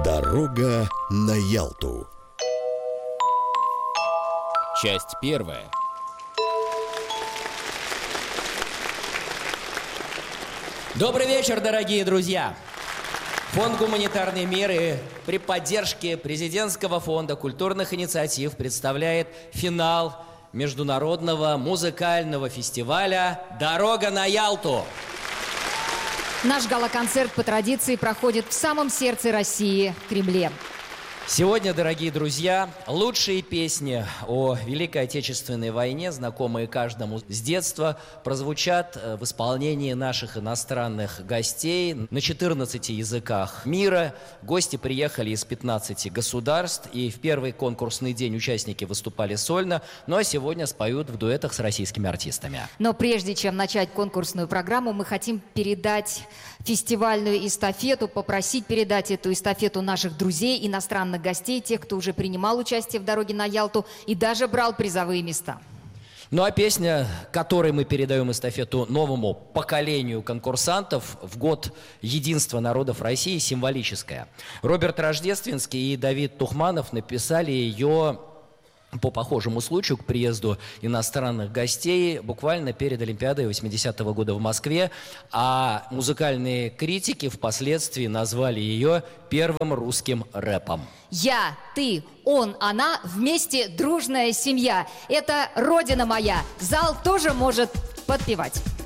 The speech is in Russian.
Дорога на Ялту. Часть первая. Добрый вечер, дорогие друзья! Фонд «Гуманитарные меры» при поддержке Президентского фонда культурных инициатив представляет финал международного музыкального фестиваля «Дорога на Ялту». Наш гала-концерт по традиции проходит в самом сердце России, в Кремле. Сегодня, дорогие друзья, лучшие песни о Великой Отечественной войне, знакомые каждому с детства, прозвучат в исполнении наших иностранных гостей на 14 языках мира. Гости приехали из 15 государств, и в первый конкурсный день участники выступали сольно, ну а сегодня споют в дуэтах с российскими артистами. Но прежде чем начать конкурсную программу, мы хотим передать фестивальную эстафету, попросить передать эту эстафету наших друзей, иностранных гостей, тех, кто уже принимал участие в «Дороге на Ялту» и даже брал призовые места. Ну а песня, которой мы передаем эстафету новому поколению конкурсантов в год единства народов России, символическая. Роберт Рождественский и Давид Тухманов написали ее по похожему случаю к приезду иностранных гостей буквально перед Олимпиадой 80-го года в Москве, а музыкальные критики впоследствии назвали ее первым русским рэпом. Я, ты, он, она, вместе дружная семья. Это родина моя. Зал тоже может подпевать.